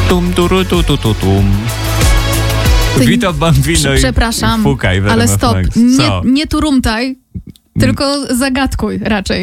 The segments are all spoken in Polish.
Tum, turu, tu, tu, tu, tum. Vito Bambino Przepraszam, i Fukaj. ale stop. Nie turumtaj, tylko zagadkuj raczej.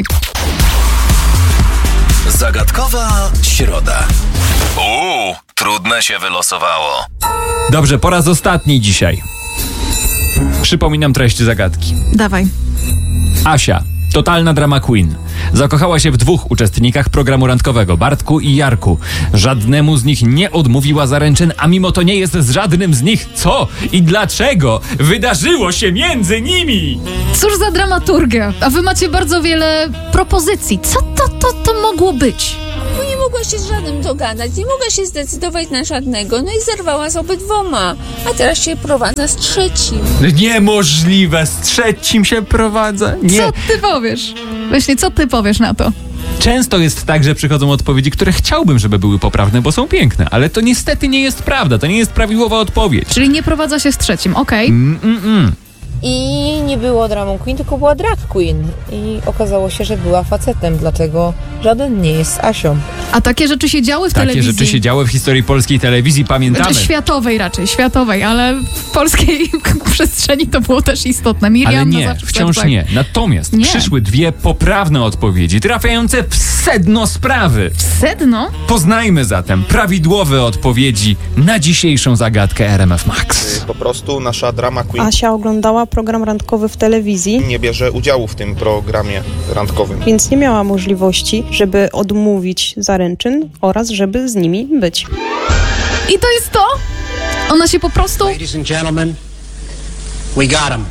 Zagadkowa środa. Trudne się wylosowało. Dobrze, po raz ostatni dzisiaj. Przypominam treść zagadki. Dawaj. Asia, totalna drama queen, zakochała się w 2 uczestnikach programu randkowego, Bartku i Jarku. Żadnemu z nich nie odmówiła zaręczyn, a mimo to nie jest z żadnym z nich. Co i dlaczego wydarzyło się między nimi? Cóż za dramaturgia. A wy macie bardzo wiele propozycji. Co to mogło być? No nie mogła się z żadnym dogadać, nie mogła się zdecydować na żadnego, no i zerwała z obydwoma. A teraz się prowadza z trzecim. Niemożliwe, z trzecim się prowadza. Nie. Co ty powiesz? Właśnie, co ty powiesz na to? Często jest tak, że przychodzą odpowiedzi, które chciałbym, żeby były poprawne, bo są piękne, ale to niestety nie jest prawda, to nie jest prawidłowa odpowiedź. Czyli nie prowadza się z trzecim, okej. I nie było dramą queen, tylko była drag queen. I okazało się, że była facetem, dlatego żaden nie jest Asią. A takie rzeczy się działy w telewizji? Takie rzeczy się działy w historii polskiej telewizji, pamiętamy. Światowej raczej, światowej, ale w polskiej przestrzeni to było też istotne. Miriam ale nie, wciąż nie. Natomiast przyszły 2 poprawne odpowiedzi, trafiające w sedno sprawy. W sedno? Poznajmy zatem prawidłowe odpowiedzi na dzisiejszą zagadkę RMF Max. Po prostu nasza drama queen Asia oglądała program randkowy w telewizji, nie bierze udziału w tym programie randkowym. więc nie miała możliwości, żeby odmówić zaręczyn oraz żeby z nimi być. I to jest to? Ona się po prostu... Ladies and gentlemen, we got him.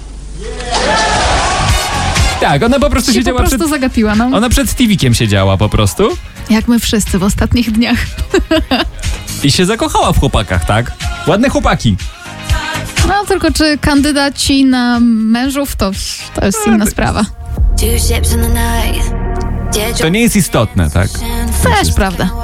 Tak, ona po prostu siedziała po prostu zagapiła, no. Ona przed TV-kiem siedziała po prostu. Jak my wszyscy w ostatnich dniach. I się zakochała w chłopakach, tak? Ładne chłopaki. No, tylko czy kandydaci na mężów, to jest inna sprawa. To nie jest istotne, tak? Też prawda.